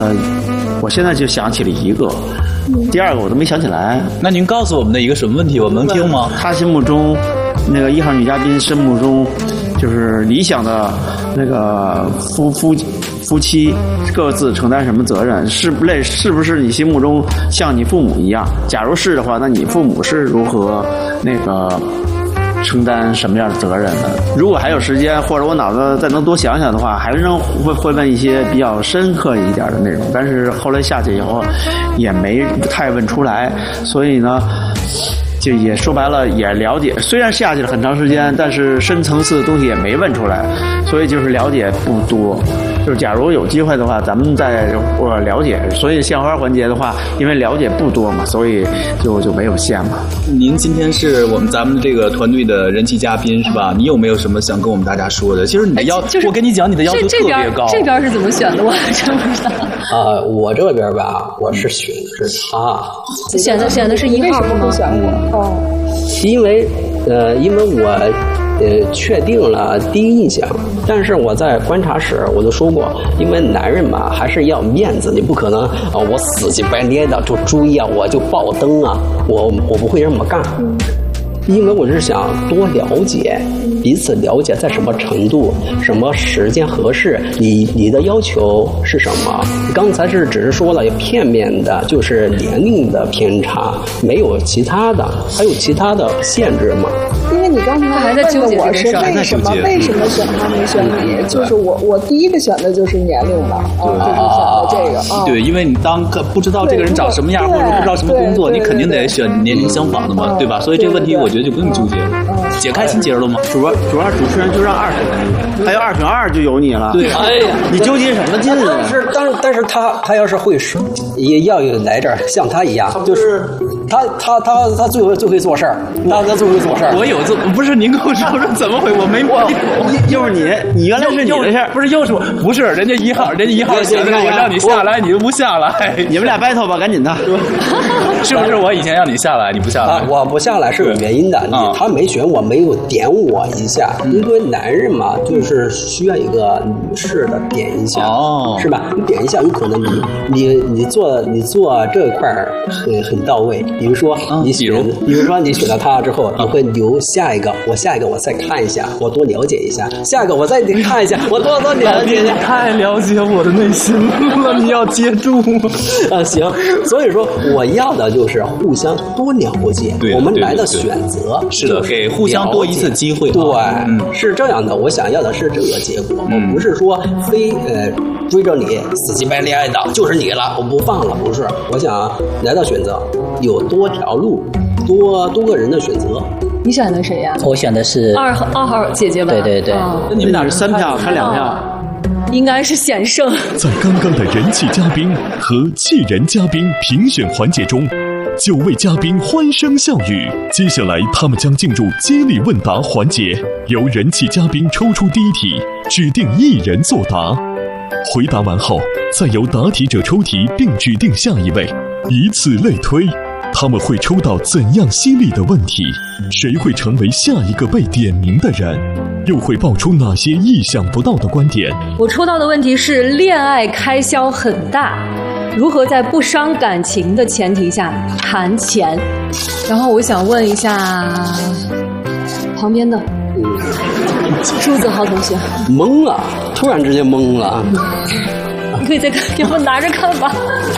我现在就想起了一个，第二个我都没想起来。 那您告诉我们的一个什么问题，我们能听吗？ 他心目中那个1号女嘉宾心目中就是理想的那个夫妻各自承担什么责任？是不是你心目中像你父母一样？假如是的话，那你父母是如何那个承担什么样的责任呢？如果还有时间，或者我脑子再能多想想的话，还是会问一些比较深刻一点的内容。但是后来下去以后，也没太问出来，所以呢，就也说白了也了解。虽然下去了很长时间，但是深层次的东西也没问出来，所以就是了解不多。就是假如有机会的话，咱们再了解。所以献花环节的话，因为了解不多嘛，所以就没有献嘛。 您今天是咱们这个团队的人气嘉宾是吧？你有没有什么想跟我们大家说的？其实你的我跟你讲，你的要求特别高。 这边是怎么选的？我还真不知道。 我这边吧，我是选的是他。 选的是1号吗？ 不选我？哦， 因为我。确定了第一印象，但是我在观察时我都说过，因为男人嘛还是要面子，你不可能我死乞白赖的就注意我就爆灯啊，我不会这么干。因为我是想多了解彼此，了解在什么程度，什么时间合适，你的要求是什么？刚才只是说了片面的，就是年龄的偏差，没有其他的，还有其他的限制吗？ 因为你刚才还在纠结我是为什么选他没选你？就是我第一个选的就是年龄吧，就是选的这个。 对，因为你不知道这个人长什么样，或者不知道什么工作，你肯定得选年龄相仿的嘛，对吧？所以这个问题我觉得就不用纠结了。解开心结了吗？ 主要主持人就让2选1，还有2选2就有你了。 对，哎呀， 你纠结什么劲啊？ 但是他要是会说，也要来这儿像他一样，就是他最会做事儿，他最会做事儿。 我有不是您跟我说怎么回？我没又是你原来是你的事儿， 不是又是我，不是人家1号选的，我让你下来，你都不下来， 你们俩 battle 吧，赶紧的， 是不是？我以前让你下来，你不下来， 我不下来是有原因的，他没选我，没有点我一下，因为男人嘛，就是需要一个女士的点一下，是吧？你点一下，有可能你做这块很到位。比如说你选了他之后，你会留下一个，我下一个我再看一下，我多了解一下，下一个我再看一下，我多了解一下。 太了解我的内心了，你要接住行，所以说我要的就是互相多了解，我们来的选择是的，给互相多一次机会。 对，是这样的，我想要的是这个结果，我不是说非追着你死乞白赖的，就是你了，我不放了，不是。我想来到选择有多条路，多个人的选择。 你选的谁呀？ 我选的是 2号姐姐吧。 对。 那你们俩是3票还2票？ 应该是险胜。 在刚刚的人气嘉宾和气人嘉宾评选环节中，9位嘉宾欢声笑语。接下来他们将进入接力问答环节，由人气嘉宾抽出第一题，指定1人作答。回答完后，再由答题者抽题并指定下一位，以此类推。他们会抽到怎样犀利的问题？谁会成为下一个被点名的人？又会爆出哪些意想不到的观点？ 我抽到的问题是：恋爱开销很大，如何在不伤感情的前提下谈钱？然后我想问一下旁边的朱子豪同学， 懵了，突然之间懵了。 你可以再给我拿着看吧。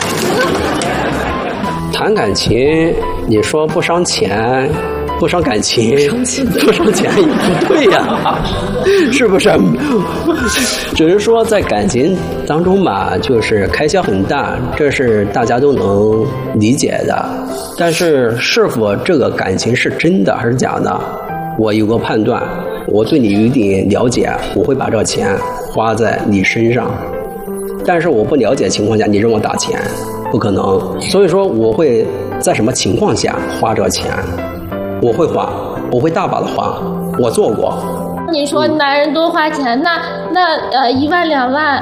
谈感情，你说不伤钱，不伤感情，不伤钱也不对呀，是不是？只是说在感情当中吧，就是开销很大，这是大家都能理解的。但是是否这个感情是真的还是假的，我有个判断，我对你有一点了解，我会把这个钱花在你身上。但是我不了解的情况下，你让我打钱，不可能。所以说我会在什么情况下花这个钱，我会花，我会大把的花，我做过。 你说男人多花钱，那1万2万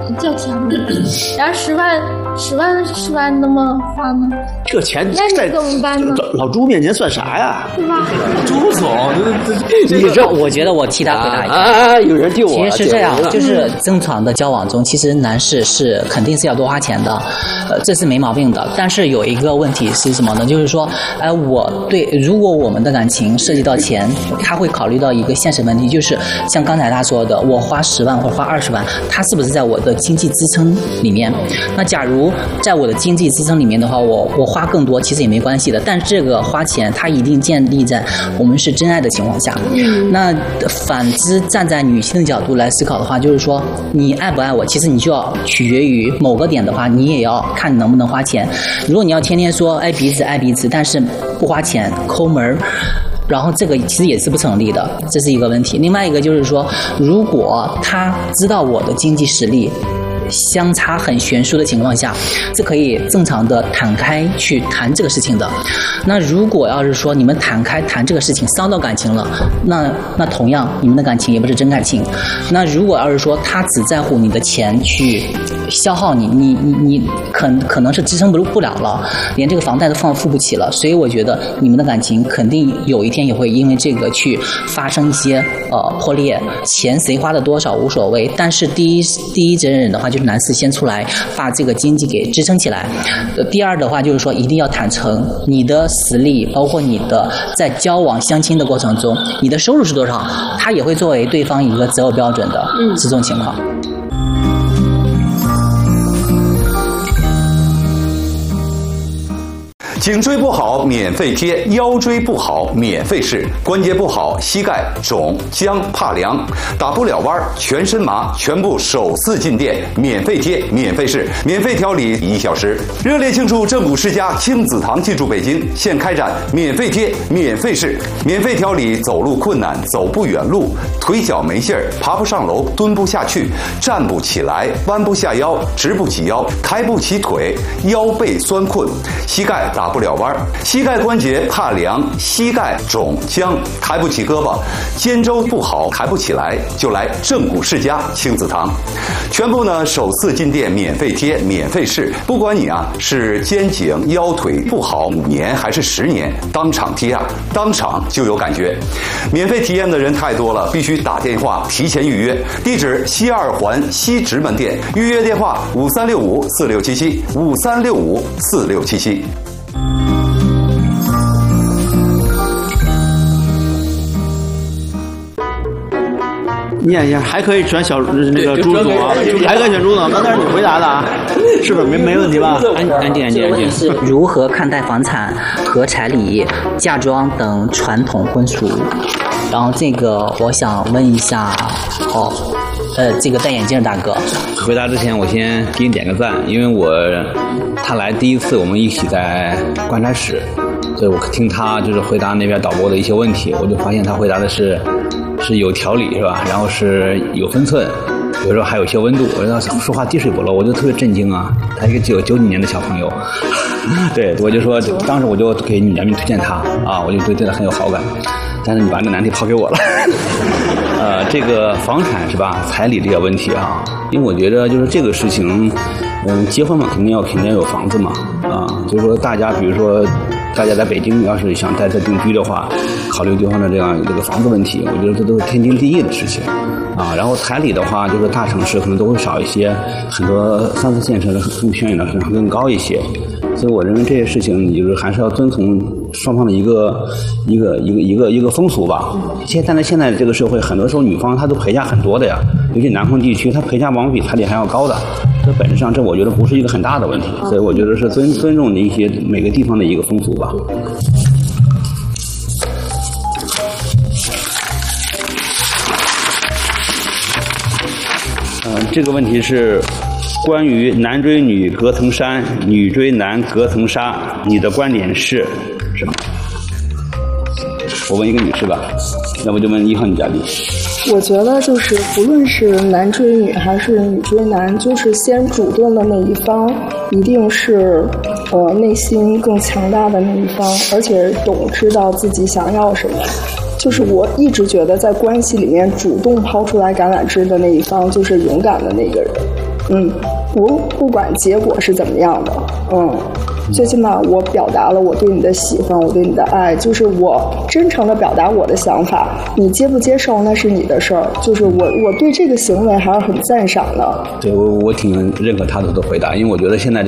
交钱吗？然后10万那么花吗？ 这钱那你怎么办呢？ 老朱面前算啥呀？ 对吧？ 朱总， 我觉得我替他回答一下有人救我了。 其实是这样，就是正常的交往中，其实男士是肯定是要多花钱的，这是没毛病的。但是有一个问题是什么呢？就是说，如果我们的感情涉及到钱，他会考虑到一个现实问题，就是像刚才他说的，我花10万或者花20万，他是不是在我的经济支撑里面？那假如在我的经济支撑里面的话，我花更多其实也没关系的。但是这个花钱，它一定建立在我们是真爱的情况下。那反之，站在女性的角度来思考的话，就是说你爱不爱我，其实你就要取决于某个点的话，你也要看你能不能花钱。如果你要天天说爱彼此，但是不花钱抠门，然后这个其实也是不成立的，这是一个问题。另外一个就是说，如果他知道我的经济实力相差很悬殊的情况下，是可以正常的坦开去谈这个事情的。那如果要是说你们坦开谈这个事情伤到感情了，那同样你们的感情也不是真感情。那如果要是说他只在乎你的钱去消耗你可能是支撑不了了，连这个房贷都付不起了。所以我觉得你们的感情肯定有一天也会因为这个去发生一些破裂。钱谁花的多少无所谓，但是第一责任人的话就是男士先出来把这个经济给支撑起来。第二的话就是说一定要坦诚你的实力，包括你的在交往相亲的过程中你的收入是多少，他也会作为对方一个择偶标准的这种情况。 颈椎不好免费贴，腰椎不好免费试，关节不好膝盖肿僵怕凉打不了弯全身麻，全部首次进店免费贴免费试免费调理1小时。热烈庆祝正骨世家亲子堂进驻北京，现开展免费贴免费试免费调理走路困难走不远路腿脚没劲儿爬不上楼蹲不下去站不起来弯不下腰直不起腰抬不起腿腰背酸困膝盖打不了弯膝盖关节怕凉膝盖肿僵抬不起胳膊肩周不好抬不起来就来正骨世家亲子堂，全部呢首次进店免费贴免费试，不管你是肩颈腰腿不好5年还是10年，当场贴当场就有感觉。免费体验的人太多了，必须打电话提前预约。地址西2环西直门店，预约电话5365467753654677。 念一下，还可以选那个朱总啊，还可以选朱总。刚才是你回答的啊，是不是没问题吧？ 安静。如何看待房产和彩礼、嫁妆等传统婚俗？然后这个我想问一下，这个戴眼镜大哥。 回答之前，我先给你点个赞，因为他来第一次，我们一起在观察室，所以我听他就是回答那边导播的一些问题，我就发现他回答的是有条理是吧？然后是有分寸，有时候还有一些温度。我说说话滴水不漏，我就特别震惊啊！他一个90几年的小朋友，对，我就说当时我就给女嘉宾推荐他啊，我就对他很有好感。但是你把这难题抛给我了。这个房产是吧？彩礼这个问题啊，因为我觉得就是这个事情，结婚嘛，肯定要有房子嘛，就是说大家比如说大家在北京要是想在这定居的话，考虑对方的这个房子问题，我觉得这都是天经地义的事情啊。然后彩礼的话，就是大城市可能都会少一些，很多3、4线城市更偏远的可能更高一些。所以我认为这些事情，你就是还是要遵从双方的一个风俗吧。但是现在这个社会，很多时候女方她都陪嫁很多的呀，尤其南方地区，她陪嫁往往比彩礼还要高的。这本质上，这我觉得不是一个很大的问题。所以我觉得是尊重一些每个地方的一个风俗吧。这个问题是关于男追女隔层山，女追男隔层纱，你的观点是什么？我问一个女士吧，要不就问1号女嘉宾。 我觉得就是不论是男追女还是女追男，就是先主动的那一方一定是内心更强大的那一方，而且知道自己想要什么。就是我一直觉得在关系里面主动抛出来橄榄枝的那一方就是勇敢的那个人。 不管结果是怎么样的，最起码我表达了我对你的喜欢，我对你的爱，就是我真诚的表达我的想法，你接不接受那是你的事儿，就是我对这个行为还是很赞赏的。 对，我挺认可他的回答，因为我觉得现在